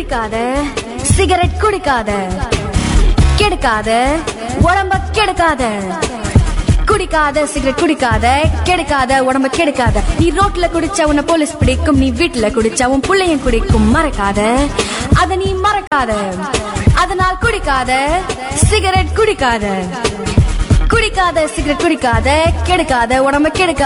குடிக்காத சிகரெட் குடிக்காத கெடுக்காத உடம்ப கெடுக்காத குடிக்காத சிகரெட் குடிக்காத கெடுக்காத உடம்ப கெடுக்காத நீ ரோட்ல குடிச்சா உன்னை போலீஸ் பிடிக்கும் நீ வீட்டுல குடிச்சா உன் புள்ளையும் குடிக்கும் மறக்காத அத நீ மறக்காத அதனால் குடிக்காத சிகரெட் குடிக்காத குடிக்காத சிகரெட் குடிக்காத கெடுக்காத உடம்ப கெடுக்காத